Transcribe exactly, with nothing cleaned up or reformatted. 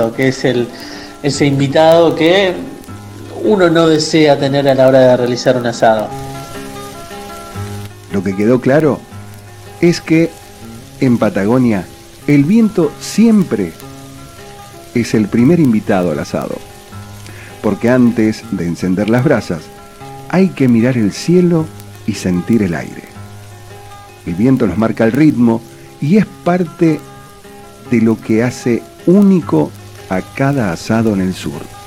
que es el ese invitado que uno no desea tener a la hora de realizar un asado. Lo que quedó claro es que en Patagonia el viento siempre es el primer invitado al asado, porque antes de encender las brasas hay que mirar el cielo y sentir el aire. El viento nos marca el ritmo y es parte de lo que hace único a cada asado en el sur.